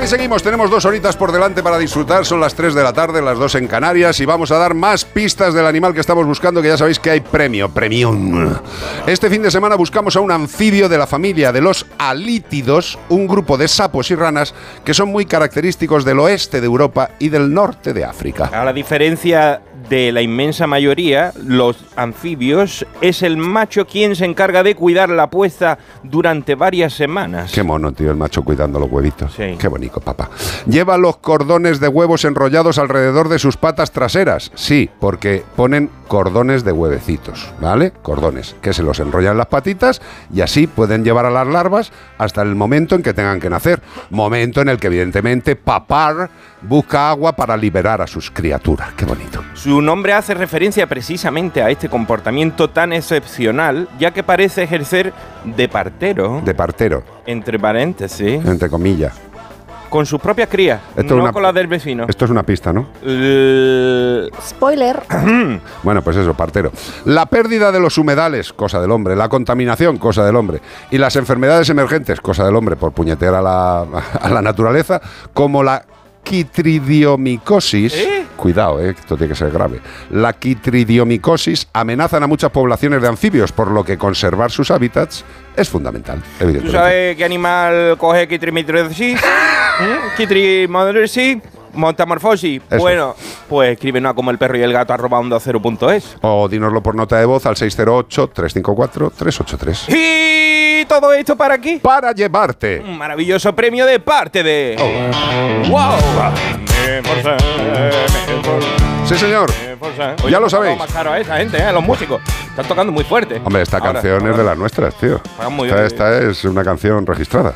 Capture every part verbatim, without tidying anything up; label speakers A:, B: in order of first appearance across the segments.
A: Aquí seguimos, tenemos dos horitas por delante para disfrutar, son las tres de la tarde, las dos en Canarias, y vamos a dar más pistas del animal que estamos buscando, que ya sabéis que hay premio, premión. Este fin de semana buscamos a un anfibio de la familia de los alítidos, un grupo de sapos y ranas que son muy característicos del oeste de Europa y del norte de África.
B: A la diferencia de la inmensa mayoría, los anfibios es el macho quien se encarga de cuidar la puesta durante varias semanas.
A: Qué mono, tío, el macho cuidando los huevitos.
B: Sí.
A: Qué bonito, papá. Lleva los cordones de huevos enrollados alrededor de sus patas traseras. Sí, porque ponen cordones de huevecitos, ¿vale? Cordones, que se los enrollan en las patitas y así pueden llevar a las larvas hasta el momento en que tengan que nacer. Momento en el que, evidentemente, papar busca agua para liberar a sus criaturas. Qué bonito.
B: Su nombre hace referencia precisamente a este comportamiento tan excepcional, ya que parece ejercer de partero.
A: De partero.
B: Entre paréntesis.
A: Entre comillas.
B: Con sus propias crías,
A: esto
B: no
A: una,
B: con las del vecino.
A: Esto es una pista, ¿no?
B: L...
C: Spoiler.
A: Bueno, pues eso, partero. La pérdida de los humedales, cosa del hombre. La contaminación, cosa del hombre. Y las enfermedades emergentes, cosa del hombre, por puñetear a la, a la naturaleza, como la quitridiomicosis,
B: ¿Eh?
A: Cuidado, eh, esto tiene que ser grave. La quitridiomicosis amenazan a muchas poblaciones de anfibios, por lo que conservar sus hábitats es fundamental, evidentemente.
B: ¿Tú sabes qué animal coge quitrimidrosis? Quitrimidrosis, montamorfosis.
A: Eso.
B: Bueno, pues escríbenos a como el perro y el gato arroba onda cero punto es.
A: O dínoslo por nota de voz al seis cero ocho, tres cinco cuatro, tres ocho tres.
B: Y todo esto para aquí.
A: Para llevarte
B: Un maravilloso premio de parte de...
A: Oh.
B: ¡Wow!
A: Sí, señor.
B: Oye,
A: Ya lo sabéis.
B: más caro a esa gente, ¿eh? Los músicos. Están tocando muy fuerte.
A: Hombre, esta
B: Ahora,
A: canción
B: ahora.
A: es de las nuestras, tío.
B: Pagan muy
A: Esta,
B: bien.
A: esta es una canción registrada.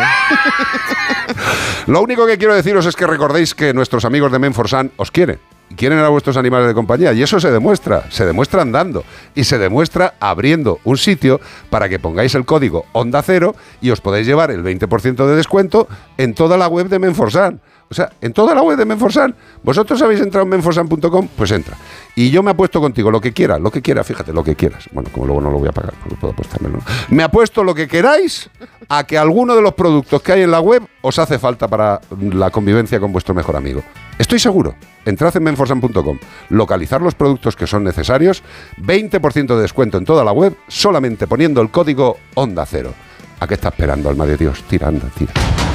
A: Lo único que quiero deciros es que recordéis que nuestros amigos de Menforsan os quieren. Y quieren a vuestros animales de compañía. Y eso se demuestra. Se demuestra andando. Y se demuestra abriendo un sitio para que pongáis el código Onda Cero y os podéis llevar el veinte por ciento de descuento en toda la web de Menforsan. O sea, en toda la web de Menforsan. ¿Vosotros habéis entrado en menforsan punto com? Pues entra. Y yo me apuesto contigo, lo que quieras, lo que quieras, fíjate, lo que quieras. Bueno, como luego no lo voy a pagar, no puedo apostármelo. Me apuesto lo que queráis a que alguno de los productos que hay en la web os hace falta para la convivencia con vuestro mejor amigo. Estoy seguro. Entrad en menforsan punto com, localizar los productos que son necesarios, veinte por ciento de descuento en toda la web, solamente poniendo el código Onda Cero. ¿A qué está esperando, alma de Dios? Tira, anda, tira.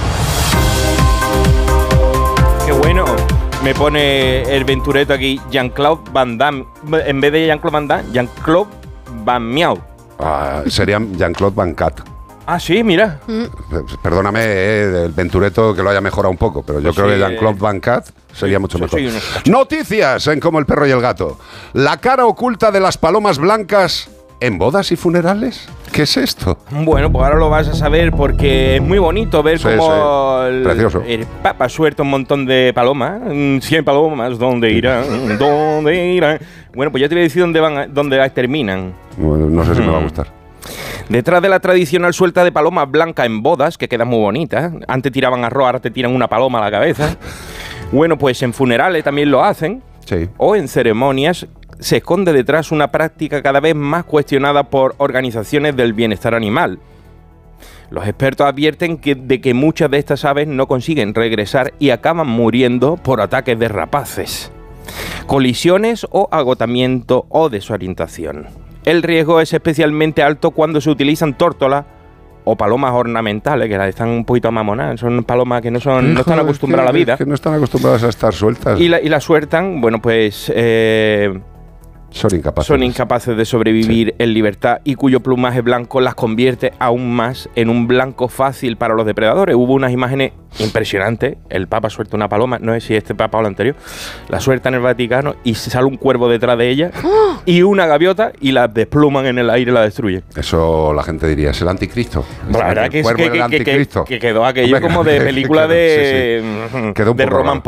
B: Qué bueno. Me pone el ventureto aquí, Jean-Claude Van Damme. En vez de Jean-Claude Van Damme, Jean-Claude Van Miau.
A: Ah, sería Jean-Claude Van Cat.
B: Ah, sí, mira.
A: Perdóname, eh, el ventureto que lo haya mejorado un poco, pero yo
B: Pues
A: creo
B: sí,
A: que Jean-Claude
B: eh,
A: Van Cat sería mucho
B: sí,
A: mejor.
B: soy un-
A: Noticias en Como el perro y el gato. La cara oculta de las palomas blancas en bodas y funerales. ¿Qué es esto?
B: Bueno, pues ahora lo vas a saber porque es muy bonito ver
A: Sí,
B: cómo
A: sí.
B: el,
A: Precioso.
B: el Papa suelta un montón de palomas. Mm, cien palomas, ¿dónde irán? ¿Dónde irán? Bueno, pues ya te voy a decir dónde van, a- dónde las terminan.
A: Bueno, no sé si me va a gustar.
B: Detrás de la tradicional suelta de palomas blancas en bodas, que quedan muy bonitas. Antes tiraban arroz, ahora te tiran una paloma a la cabeza. Bueno, pues en funerales también lo hacen.
A: Sí.
B: O en ceremonias se esconde detrás una práctica cada vez más cuestionada por organizaciones del bienestar animal. Los expertos advierten que, de que muchas de estas aves no consiguen regresar y acaban muriendo por ataques de rapaces, colisiones o agotamiento o desorientación. El riesgo es especialmente alto cuando se utilizan tórtolas o palomas ornamentales, que las están un poquito amamonadas, son palomas que no, son, no están
A: Hijo,
B: acostumbradas
A: es que-
B: a la vida.
A: Es que no están acostumbradas a estar sueltas.
B: Y la, y la sueltan, bueno, pues eh,
A: Son incapaces.
B: son incapaces de sobrevivir en libertad y cuyo plumaje blanco las convierte aún más en un blanco fácil para los depredadores. Hubo unas imágenes impresionantes. El Papa suelta una paloma, no sé si este Papa o el anterior, la suelta en el Vaticano y sale un cuervo detrás de ella y una gaviota y la despluman en el aire y la destruyen.
A: Eso la gente diría, es el anticristo.
B: La verdad
A: El
B: que, es
A: cuervo
B: que,
A: del
B: que, que,
A: anticristo.
B: que quedó aquello
A: Hombre,
B: como de película
A: quedó-
B: de,
A: sí, sí. Quedó un
B: de
A: poco
B: Roman
A: raro.